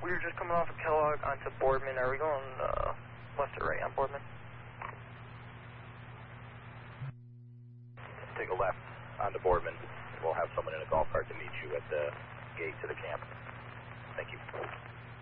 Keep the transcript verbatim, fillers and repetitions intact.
we were just coming off of Kellogg onto Boardman. Are we going uh, left or right on Boardman? Take a left onto Boardman. We'll have someone in a golf cart to meet you at the gate to the camp. Thank you.